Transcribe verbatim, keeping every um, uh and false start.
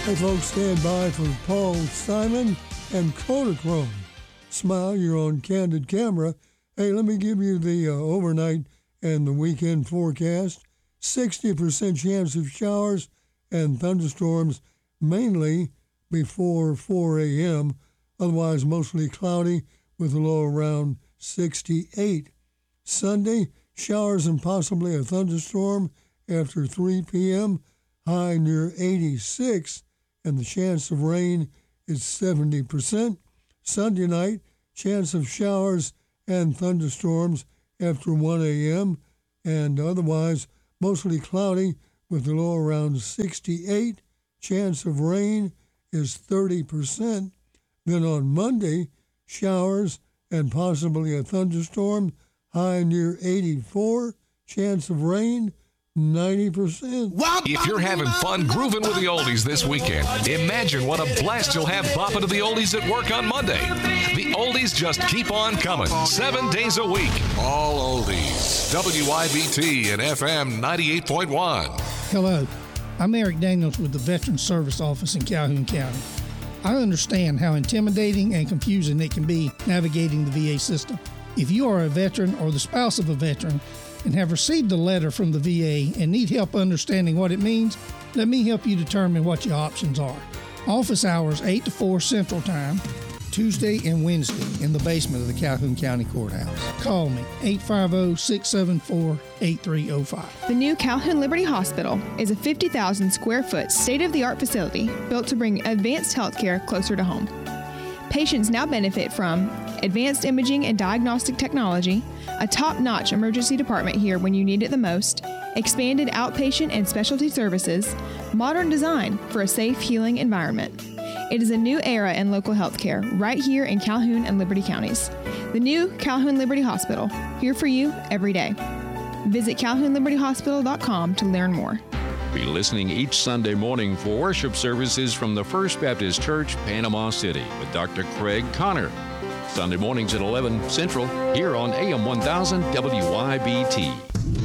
Hey folks, stand by for Paul Simon and Kodachrome. Smile, you're on Candid Camera. Hey, let me give you the uh, overnight and the weekend forecast. sixty percent chance of showers and thunderstorms, mainly before four a.m., otherwise mostly cloudy with a low around sixty-eight. Sunday, showers and possibly a thunderstorm after three p.m., high near eighty-six, and the chance of rain is seventy percent. Sunday night, chance of showers and thunderstorms after one a.m., and otherwise mostly cloudy with a low around sixty-eight. Chance of rain is thirty percent. Then on Monday, showers and possibly a thunderstorm, high near eighty-four. Chance of rain, ninety percent. If you're having fun grooving with the oldies this weekend, imagine what a blast you'll have bopping to the oldies at work on Monday. The oldies just keep on coming, seven days a week. All oldies. W I B T and F M ninety-eight point one. Hello, I'm Eric Daniels with the Veterans Service Office in Calhoun County. I understand how intimidating and confusing it can be navigating the V A system. If you are a veteran or the spouse of a veteran and have received a letter from the V A and need help understanding what it means, let me help you determine what your options are. Office hours eight to four Central Time, Tuesday and Wednesday in the basement of the Calhoun County Courthouse. Call me, eight five zero, six seven four, eight three zero five. The new Calhoun Liberty Hospital is a fifty thousand square foot state-of-the-art facility built to bring advanced healthcare closer to home. Patients now benefit from advanced imaging and diagnostic technology, a top-notch emergency department here when you need it the most, expanded outpatient and specialty services, modern design for a safe, healing environment. It is a new era in local healthcare right here in Calhoun and Liberty counties. The new Calhoun Liberty Hospital, here for you every day. Visit calhoun liberty hospital dot com to learn more. Be listening each Sunday morning for worship services from the First Baptist Church, Panama City, with Doctor Craig Connor. Sunday mornings at eleven Central, here on A M one thousand W I B T.